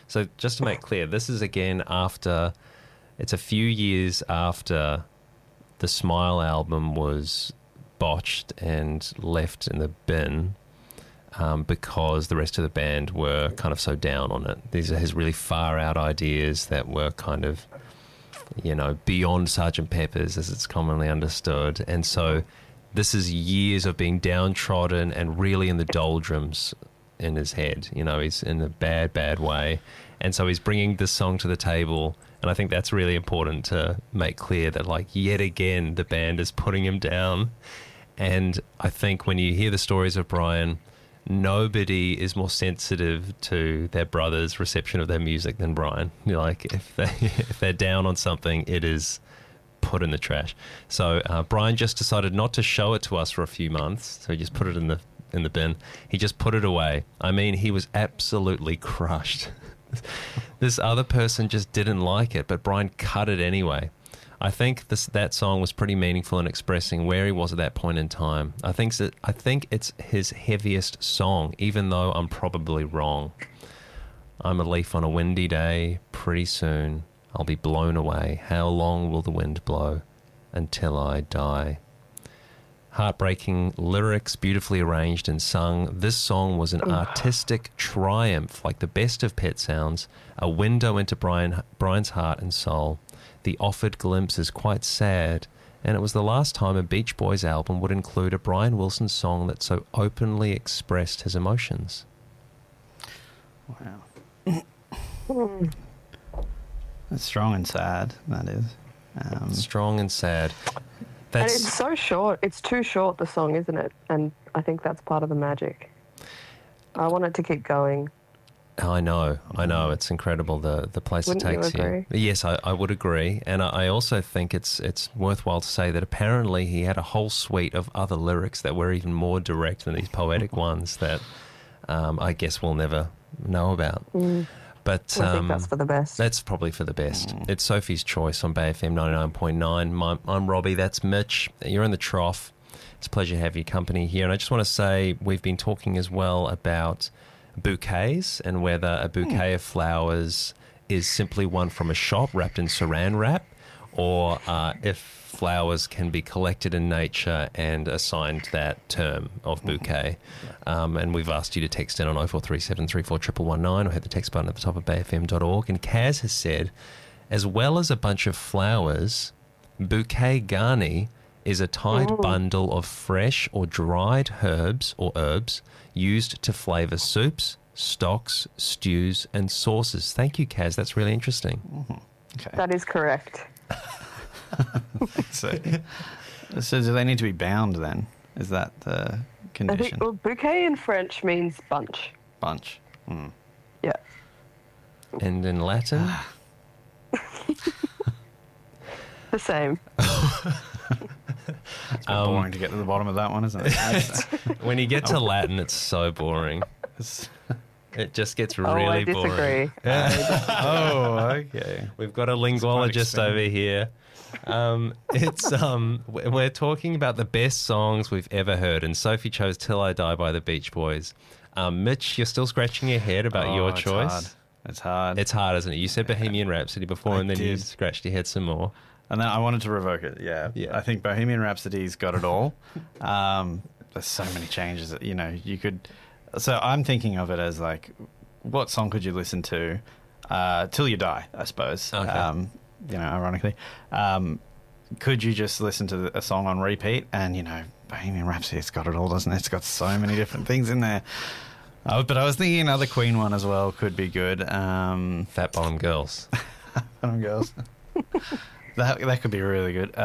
So just to make clear, this is again after, it's a few years after the Smile album was botched and left in the bin because the rest of the band were kind of so down on it. These are his really far out ideas that were kind of, you know, beyond Sgt. Pepper's as it's commonly understood. And so this is years of being downtrodden and really in the doldrums in his head. You know, he's in a bad, bad way. And so he's bringing this song to the table. And I think that's really important to make clear that, like, yet again, the band is putting him down. And I think when you hear the stories of Brian, nobody is more sensitive to their brother's reception of their music than Brian. You know, like, if they're down on something, it is put in the trash. So Brian just decided not to show it to us for a few months. So he just put it in the bin. He just put it away. I mean, he was absolutely crushed. This other person just didn't like it, but Brian cut it anyway. I think that song was pretty meaningful in expressing where he was at that point in time. I think it's his heaviest song, even though I'm probably wrong. I'm a leaf on a windy day. Pretty soon I'll be blown away. How long will the wind blow? Until I die. Heartbreaking lyrics, beautifully arranged and sung. This song was an artistic triumph, like the best of Pet Sounds, a window into Brian's heart and soul. The offered glimpse is quite sad, and it was the last time a Beach Boys album would include a Brian Wilson song that so openly expressed his emotions. Wow. That's strong and sad, that is. Strong and sad. And it's so short. It's too short, the song, isn't it? And I think that's part of the magic. I want it to keep going. I know. It's incredible, the place Wouldn't it takes you agree? Yes, I would agree. And I also think it's worthwhile to say that apparently he had a whole suite of other lyrics that were even more direct than these poetic ones that I guess we'll never know about. But I think that's for the best. That's probably for the best. It's Sophie's Choice on Bay FM 99.9. I'm Robbie, that's Mitch. You're in the trough. It's a pleasure to have your company here. And I just want to say we've been talking as well about bouquets and whether a bouquet of flowers is simply one from a shop wrapped in saran wrap, or if flowers can be collected in nature and assigned that term of bouquet. And we've asked you to text in on 0437 34 119 or hit the text button at the top of bayfm.org. And Kaz has said, as well as a bunch of flowers, bouquet garni is a tied bundle of fresh or dried herbs or herbs used to flavour soups, stocks, stews and sauces. Thank you, Kaz. That's really interesting. Okay. That is correct. So do they need to be bound then? Is that the condition? I think, well, bouquet in French means bunch. Bunch. Yeah. And in Latin? The same. It's boring to get to the bottom of that one, isn't it? When you get to Latin, it's so boring. It just gets really I boring. disagree. Oh, okay. We've got a linguologist over here. We're talking about the best songs we've ever heard, and Sophie chose Till I Die by the Beach Boys. Mitch, you're still scratching your head about your choice. Hard. It's hard. It's hard, isn't it? You said Bohemian Rhapsody before, and then you scratched your head some more. And then I wanted to revoke it. Yeah. I think Bohemian Rhapsody's got it all. There's so many changes that, you know, you could. So I'm thinking of it as like, what song could you listen to till you die, I suppose. Okay. You know, ironically. Could you just listen to a song on repeat? And, you know, Bohemian Rhapsody's got it all, doesn't it? It's got so many different things in there. But I was thinking another Queen one as well could be good. Fat Bottom Girls. Bottom Girls. That could be really good.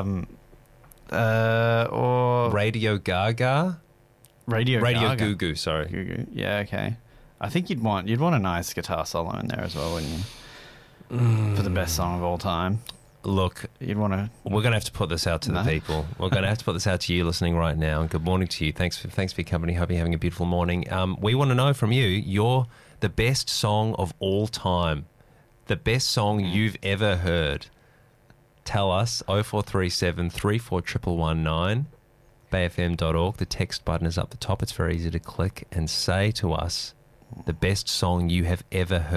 Or Radio Gaga. Radio Gaga. Goo Goo, sorry. Goo Goo. Yeah, okay. I think you'd want a nice guitar solo in there as well, wouldn't you? For the best song of all time. Look, you'd want to. We're going to have to put this out to the people. We're going to have to put this out to you listening right now. And good morning to you. Thanks for your company. Hope you're having a beautiful morning. We want to know from you, the best song of all time, the best song you've ever heard. Tell us 0437 34 119, bayfm.org. The text button is up the top. It's very easy to click and say to us the best song you have ever heard.